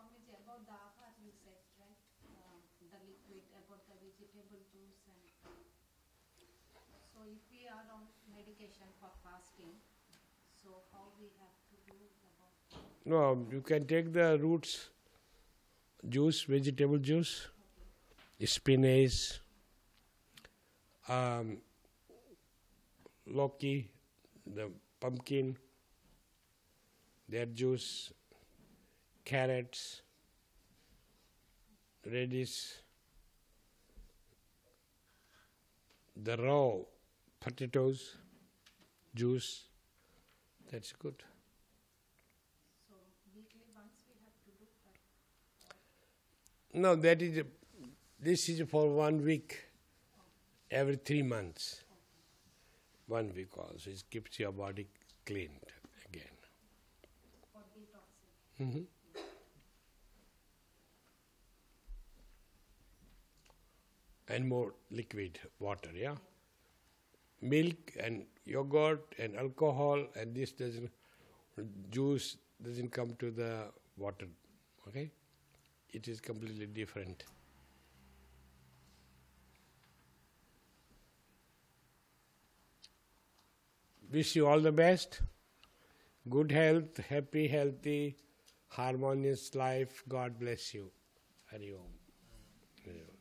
Swamiji, about the ahar you said, right? The liquid, about the vegetable juice and... So if we are on medication for fasting, so how we have to do about... No, you can take the roots juice, vegetable juice, spinach, loki, the pumpkin, their juice, carrots, radish, the raw potatoes, juice, that's good. So weekly once we have to do that? No, this is for 1 week, every 3 months. 1 week also, it keeps your body cleaned again. For detoxing? And more liquid water, yeah? Milk and yogurt and alcohol and juice doesn't come to the water, okay? It is completely different. Wish you all the best. Good health, happy, healthy, harmonious life. God bless you. Hari Om. Hari Om.